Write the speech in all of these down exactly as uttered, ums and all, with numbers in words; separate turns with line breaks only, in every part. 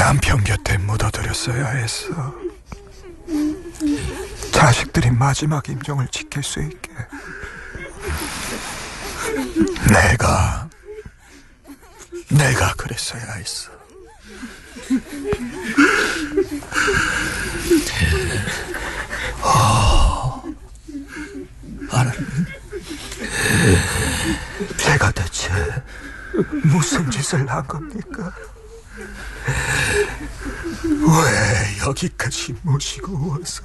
남편 곁에 묻어드렸어야 했어. 자식들이 마지막 임종을 지킬 수 있게. 내가 내가 그랬어야 했어. 어, 하나님, 제가 대체 무슨 짓을 한 겁니까? 왜 여기까지 모시고 와서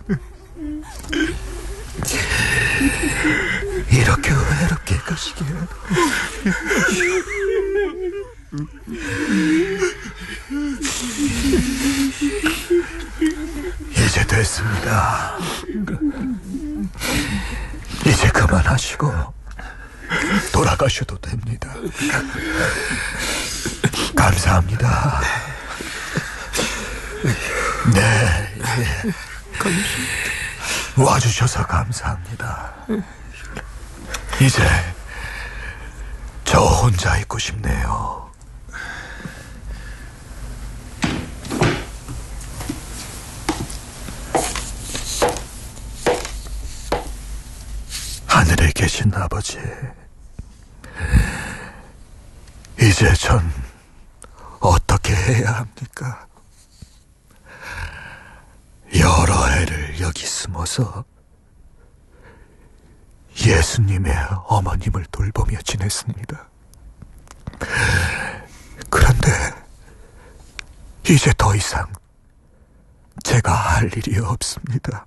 이렇게 외롭게 가시게 하노? 이제 됐습니다. 이제 그만하시고 돌아가셔도 됩니다. 감사합니다. 네, 네. 와주셔서 감사합니다. 이제 저 혼자 있고 싶네요. 하늘에 계신 아버지, 이제 전 어떻게 해야 합니까? 여러 해를 여기 숨어서 예수님의 어머님을 돌보며 지냈습니다. 그런데 이제 더 이상 제가 할 일이 없습니다.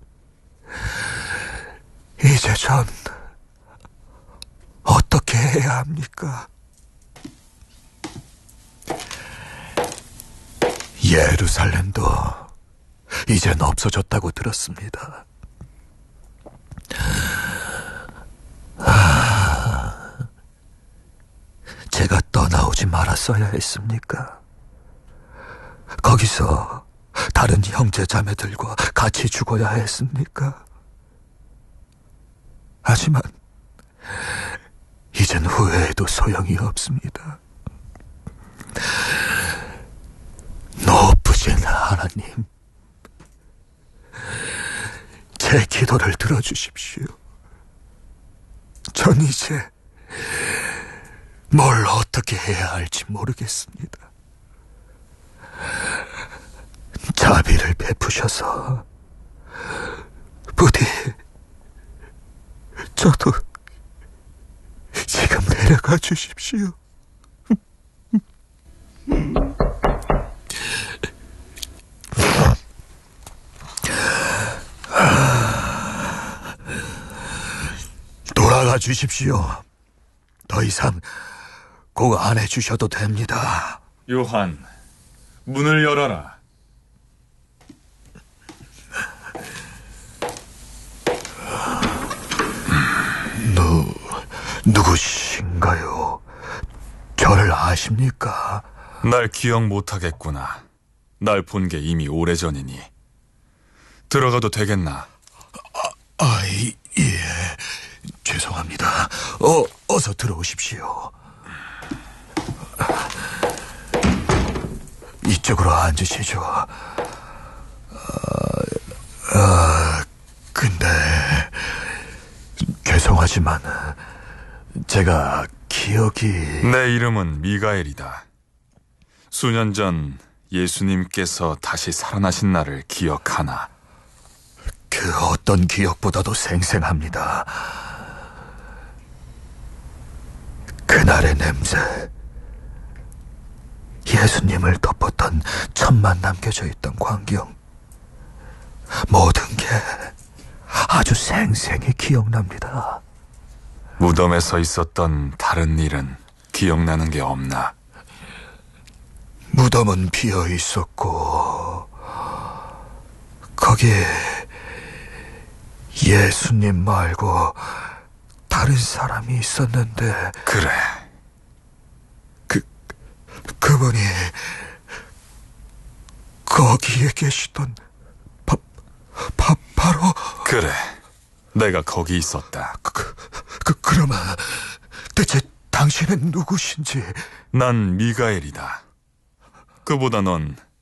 이제 전 어떻게 해야 합니까? 예루살렘도 이젠 없어졌다고 들었습니다. 아, 제가 떠나오지 말았어야 했습니까? 거기서 다른 형제 자매들과 같이 죽어야 했습니까? 하지만 이젠 후회해도 소용이 없습니다. 높으신 하나님, 제 기도를 들어주십시오. 전 이제 뭘 어떻게 해야 할지 모르겠습니다. 자비를 베푸셔서 부디 저도 지금 내려가 주십시오. 돌아가 주십시오. 더 이상 꼭 안 해주셔도 됩니다.
요한, 문을 열어라.
누, 누구신가요? 저를 아십니까?
날 기억 못하겠구나. 날 본 게 이미 오래전이니. 들어가도 되겠나?
아, 아, 예, 죄송합니다. 어, 어서 들어오십시오. 이쪽으로 앉으시죠. 아, 아, 근데 죄송하지만 제가 기억이...
내 이름은 미가엘이다. 수년 전 예수님께서 다시 살아나신 날을 기억하나?
그 어떤 기억보다도 생생합니다. 그날의 냄새, 예수님을 덮었던 천만 남겨져 있던 광경, 모든 게 아주 생생히 기억납니다.
무덤에서 있었던 다른 일은 기억나는 게 없나?
무덤은 비어 있었고 거기에 예수님 말고 다른 사람이 있었는데.
그래.
그, 그분이 거기에 계시던 바, 바, 바로.
그래, 내가 거기 있었다.
그, 그, 그러면 대체 당신은 누구신지?
난 미가엘이다. 그보다 넌